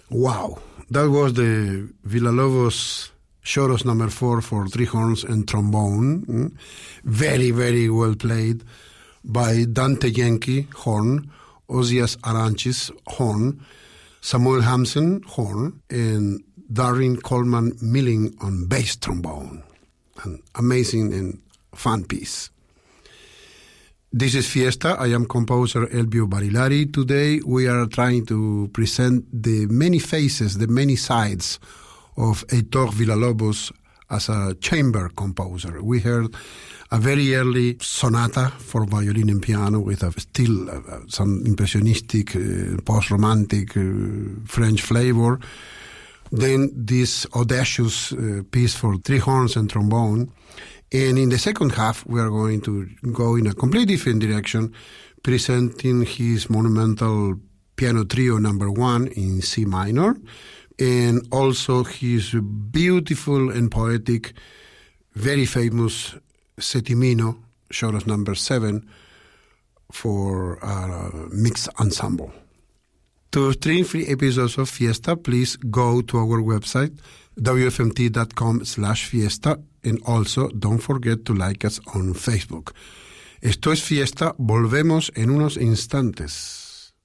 Wow, that was the Villalobos Choros number 4 for three horns and trombone. Very, very well played by Dante Yankee, horn, Osias Aranchis, horn, Samuel Hampson, horn, and Darren Coleman Milling on bass trombone. An amazing and fun piece. This is Fiesta. I am composer Elbio Barilari. Today we are trying to present the many faces, the many sides of Heitor Villalobos as a chamber composer. We heard a very early sonata for violin and piano with some impressionistic, post-romantic French flavor. Then this audacious piece for three horns and trombone. And in the second half, we are going to go in a completely different direction, presenting his monumental piano trio number 1 in C minor, and also his beautiful and poetic, very famous Settimino, Choros number 7, for a mixed ensemble. To stream free episodes of Fiesta, please go to our website, wfmt.com/fiesta, and also don't forget to like us on Facebook. Esto es Fiesta, volvemos en unos instantes.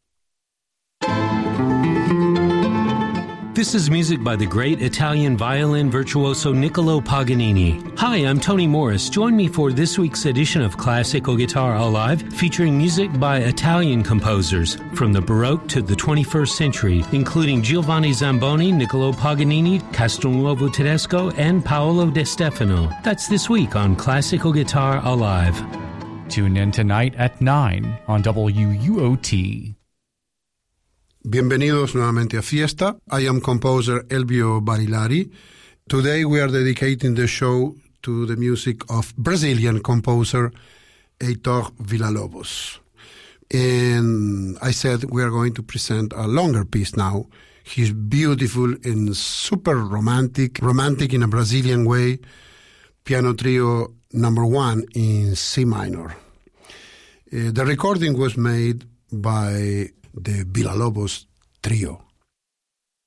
This is music by the great Italian violin virtuoso Niccolo Paganini. Hi, I'm Tony Morris. Join me for this week's edition of Classical Guitar Alive, featuring music by Italian composers from the Baroque to the 21st century, including Giovanni Zamboni, Niccolo Paganini, Castelnuovo Tedesco, and Paolo De Stefano. That's this week on Classical Guitar Alive. Tune in tonight at 9 on WUOT. Bienvenidos nuevamente a Fiesta. I am composer Elbio Barilari. Today we are dedicating the show to the music of Brazilian composer Heitor Villalobos. And I said we are going to present a longer piece now. His beautiful and super romantic in a Brazilian way, piano trio number 1 in C minor. The recording was made by the Villalobos Trio.